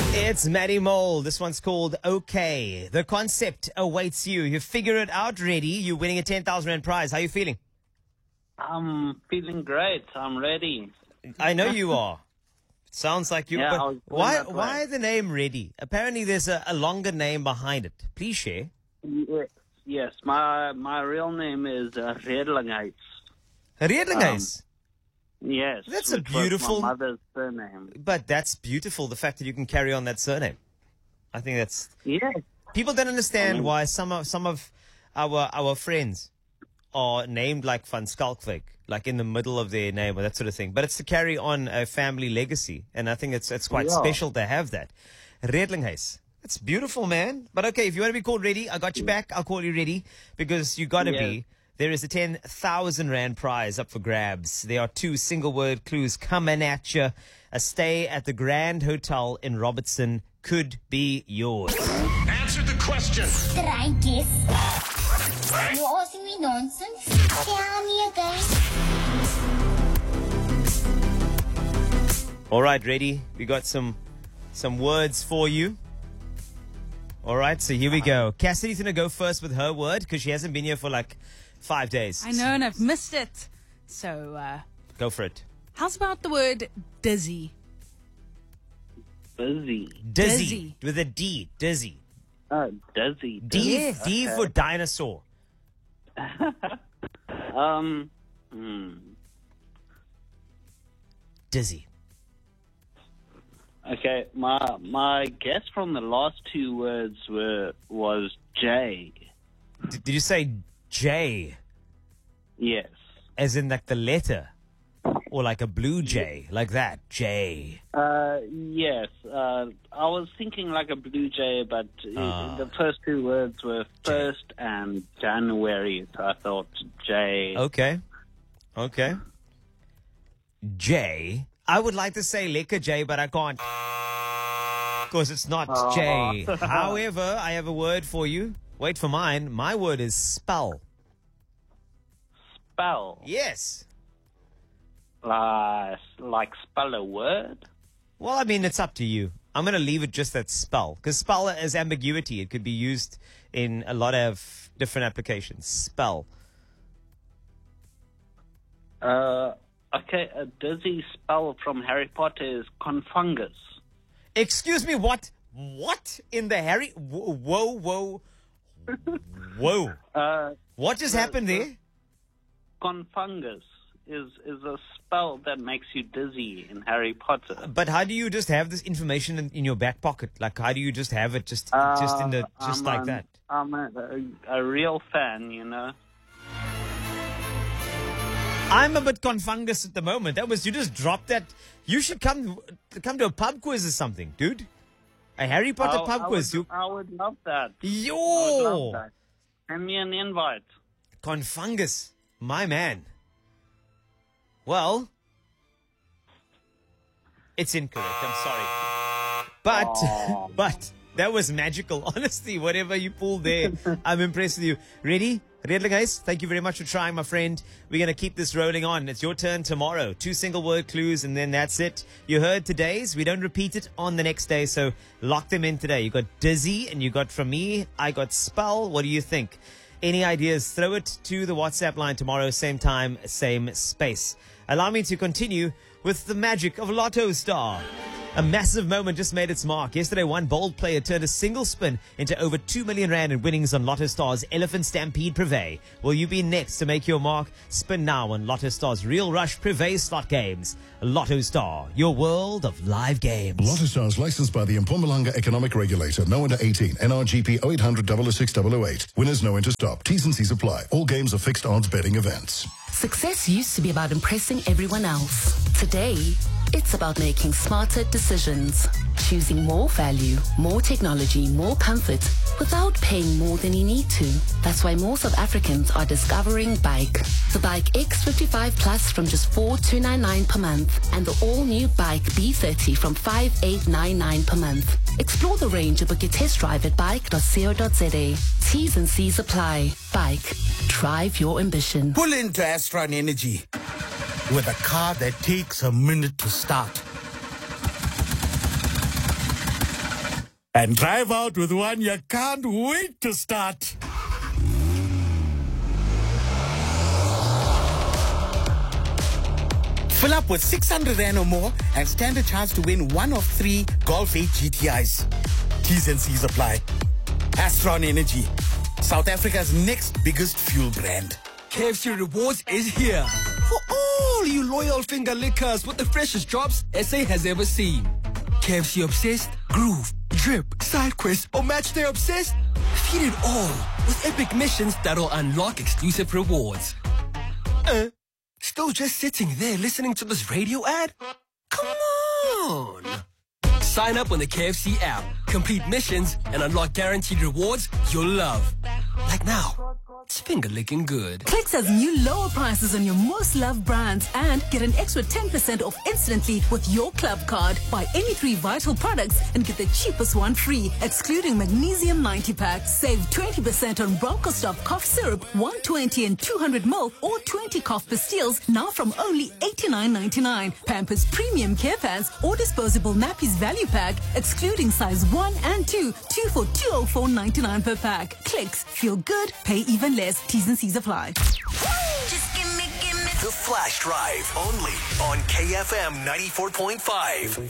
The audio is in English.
It's Maddie Mole. This one's called OK. The concept awaits you. You figure it out, ready. You're winning a 10,000 Rand prize. How are you feeling? I'm feeling great. I'm ready. I know you are. It sounds like you. Yeah, but I was doing that right. why the name Ready? Apparently, there's a longer name behind it. Please share. Yes, my real name is Redlinghuis. Redlinghuis. Yes, That's a which was beautiful- my mother's surname. But that's beautiful. The fact that you can carry on that surname. I think that's. Yes. People don't understand why some of our friends are named like Van Skalkwyk, like in the middle of their name or that sort of thing. But it's to carry on a family legacy, and I think it's quite Yeah. special to have that. Redlinghuis. It's beautiful, man. But okay, if you want to be called Ready, I got you back. I'll call you Ready because you got to Yes. be. There is a 10,000 Rand prize up for grabs. There are 2 single-word clues coming at you. A stay at the Grand Hotel in Robertson could be yours. Answer the question. Try this. You're asking me nonsense? Tell me again. All right, Ready? We got some words for you. All right, so here we go. Cassidy's going to go first with her word because she hasn't been here for like 5 days. I know, and I've missed it. So, Go for it. how's about the word dizzy? Busy. Dizzy. Dizzy. With a D. Dizzy. Dizzy. D, Yes. D for dinosaur. Dizzy. Okay, my guess from the last 2 words was J. Did you say J Yes. as in like the letter? Or like a blue jay, like that? J. Yes. I was thinking like a blue jay, but the first 2 words were first and January, so I thought J. Okay. Okay. J. I would like to say Lekker J, but I can't. Because it's not J. However, I have a word for you. Wait for mine. My word is spell. Spell. Yes. Like spell a word? Well, I mean, it's up to you. I'm going to leave it just at spell. Because spell has ambiguity. It could be used in a lot of different applications. Spell. Okay, a dizzy spell from Harry Potter is confungus. Excuse me, what? What in the Harry? Whoa. What just happened there? Confungus is a spell that makes you dizzy in Harry Potter. But how do you just have this information in your back pocket? Like, how do you just have it just like that? I'm a real fan, you know. I'm a bit confungus at the moment. You just dropped that. You should come to a pub quiz or something, dude. A Harry Potter pub quiz. I would love that. I would Yo! love that. Send me an invite. Confungus. My man. Well, it's incorrect. I'm sorry. But that was magical. Honestly, whatever you pulled there, I'm impressed with you. Ready? Ready, guys? Thank you very much for trying, my friend. We're going to keep this rolling on. It's your turn tomorrow. 2 single-word clues, and then that's it. You heard today's. We don't repeat it on the next day, so lock them in today. You got dizzy, and you got from me. I got spell. What do you think? Any ideas? Throw it to the WhatsApp line tomorrow, same time, same space. Allow me to continue with the magic of Lotto Star. A massive moment just made its mark. Yesterday, one bold player turned a single spin into over 2 million Rand in winnings on Lotto Star's Elephant Stampede Privé. Will you be next to make your mark? Spin now on Lotto Star's Real Rush Privé slot games. Lotto Star, your world of live games. Lotto Stars licensed by the Mpumalanga Economic Regulator. No under 18. NRGP 0800 006 Winners no enter stop. T's and C's apply. All games are fixed odds betting events. Success used to be about impressing everyone else. Today, it's about making smarter decisions. Choosing more value, more technology, more comfort, without paying more than you need to. That's why more South Africans are discovering Bike. The Bike X55 Plus from just 4,299 per month, and the all-new Bike B30 from 5,899 per month. Explore the range and book your test drive at bike.co.za. T's and C's apply. Bike. Drive your ambition. Pull into Astron Energy with a car that takes a minute to start. and drive out with one you can't wait to start. Fill up with 600 Rand or more and stand a chance to win one of 3 Golf 8 GTIs. T's and C's apply. Astron Energy, South Africa's next biggest fuel brand. KFC Rewards is here for all you loyal finger lickers with the freshest drops SA has ever seen. KFC Obsessed, Groove, Drip, Side Quest, or Match Day Obsessed? Feed it all with epic missions that'll unlock exclusive rewards. Still just sitting there listening to this radio ad? Come on! Sign up on the KFC app, complete missions, and unlock guaranteed rewards you'll love. Like now. It's finger licking good. Clicks has new lower prices on your most loved brands and get an extra 10% off instantly with your club card. Buy any 3 Vital products and get the cheapest one free, excluding Magnesium 90 pack. Save 20% on Bronchostop cough syrup, 120 and 200 ml or 20 cough pastilles, now from only $89.99. Pampers Premium Care Pants or disposable nappies value pack, excluding size 1 and 2 for $204.99 per pack. Clicks, feel good, pay even less. T's and C's apply. Just give me. The Flash Drive, only on KFM 94.5.